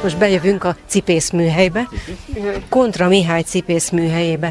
most bejövünk a cipészműhelybe, Kontra Mihály cipészműhelyébe.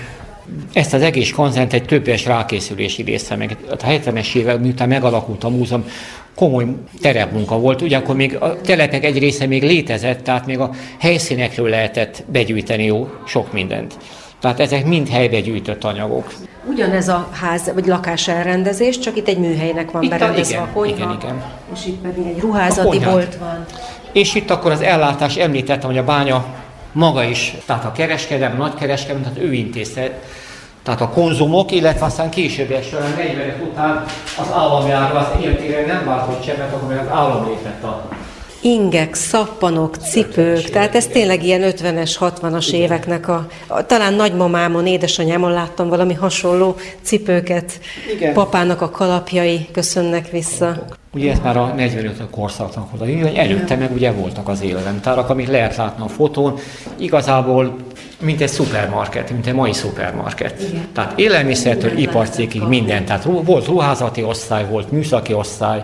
Ezt az egész konzent egy több éves rákészülési része, meg a 70-es évek, miután megalakult a múzeum, komoly terepmunka volt. Ugyanakkor még a telepek egy része még létezett, tehát még a helyszínekről lehetett begyűjteni sok mindent. Tehát ezek mind helybe gyűjtött anyagok. Ugyanez a ház, vagy lakás elrendezés, csak itt egy műhelynek van berendezve a konyha, igen. És itt pedig egy ruházati bolt van. És itt akkor az ellátás, említettem, hogy a bánya maga is, tehát a kereskedelem, a nagykereskedelem, tehát ő intézte. Tehát a konzumok, illetve aztán később során 40 után az állami ára, az ilyen téren nem változott sem, mert akkor az állam lépett a... Ingek, szappanok, cipők, tehát ez tényleg ilyen 50-es, 60-as éveknek talán nagymamámon, édesanyámon láttam valami hasonló cipőket. Igen. Papának a kalapjai köszönnek vissza. Ugye ez már a 45 korszaknak oda, előtte meg ugye voltak az élelemtárak, amit lehet látni a fotón, igazából mint egy szupermarket, mint egy mai szupermarket. Igen. Tehát élelmiszertől iparcégig minden, tehát volt ruházati osztály, volt műszaki osztály,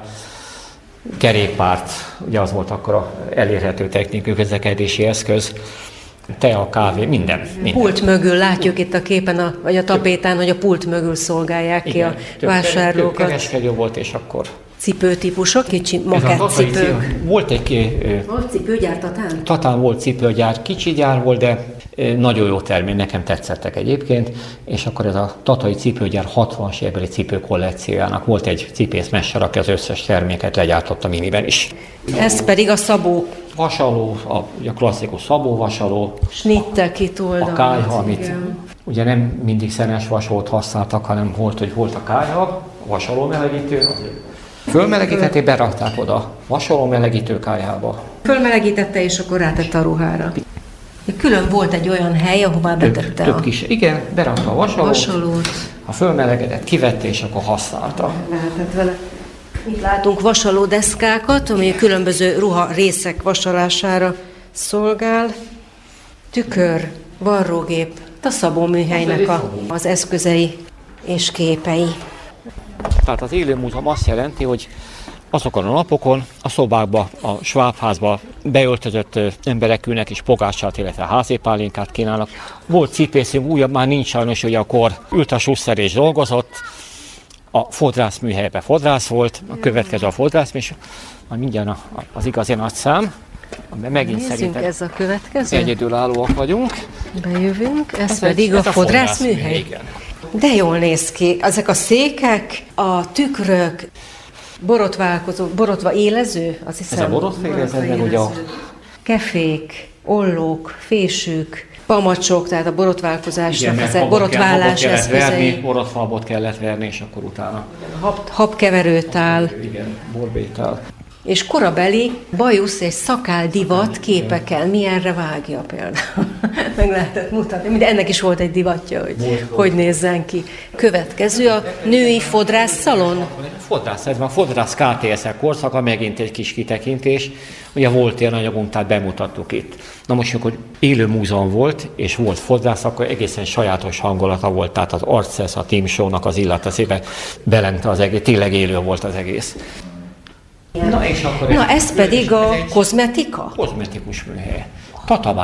kerékpárt, ugye az volt akkor a elérhető technikai közlekedési eszköz, tea, kávé, minden. Pult mögül látjuk itt a képen, vagy a tapétán, hogy a pult mögül szolgálják ki a vásárlókat. Több kereskedő volt, és akkor... Cipőtípusok, kicsi makettcipők. Volt egy... Volt cipőgyár Tatán? Tatán volt cipőgyár, kicsi gyár volt, de nagyon jó termény, nekem tetszettek egyébként, és akkor ez a tatai cipőgyár 60-as évbeli cipőkollekciójának volt egy cipészmester, aki az összes terméket legyártotta miniben is. Ez pedig a szabó. Vasaló, a klasszikus szabóvasaló. Snittel kitoldalmat. A kályha, amit ugye nem mindig szenes vasalót használtak, hanem volt a kályha, a vasalómelegítő, fölmelegítette, berakták oda vasalómelegítő kályhába. Fölmelegítette, és akkor rátette a ruhára. Külön volt egy olyan hely, ahová betette több kis, igen, berakta a vasalót. Ha fölmelegedett, kivette, és akkor használta. Lehetett vele. Itt látunk vasalódeszkákat, ami a különböző ruha részek vasalására szolgál. Tükör, varrógép, a szabóműhelynek az eszközei és képei. Tehát az élő múzeum azt jelenti, hogy azokon a napokon a szobákba, a Schwab-házba beöltözött emberek ülnek és pogácsát, illetve házépálinkát kínálnak. Volt cipészünk, újabb már nincs sajnos, hogy akkor ült a Schuster és dolgozott, a fodrászműhelyben fodrász volt, a következő a fodrászmű, majd mindjárt az igazi nagy szám. Megint szerintem ez a következő. Egyedülállóak vagyunk. Bejövünk, ez pedig a fodrászműhely. Igen. De jól néz ki. Ezek a székek, a tükrök, borotva élező, azt hiszem. Ez a borotva élező, meg ugye a... Kefék, ollók, fésük, pamacsok, tehát a borotválkozásnak, a borotválás eszközei. Borotválbot kellett verni, és akkor utána. Habkeverőtál. Igen, borbétál. És korabeli bajusz és szakál divat képekkel milyenre vágja például. Meg lehetett mutatni. De ennek is volt egy divatja, hogy nézzen ki. Következő a női fodrászszalon. Ez van, fodrász KTS-ek korszaka, megint egy kis kitekintés. Ugye volt ilyen anyagunk, tehát bemutattuk itt. Na most, amikor élő múzeum volt, és volt fodrász, akkor egészen sajátos hangulata volt, tehát az arcesz, a team show-nak az illata szépen belente az egész, tényleg élő volt az egész. Na, és akkor ez pedig a kozmetika? Kozmetikus műhely.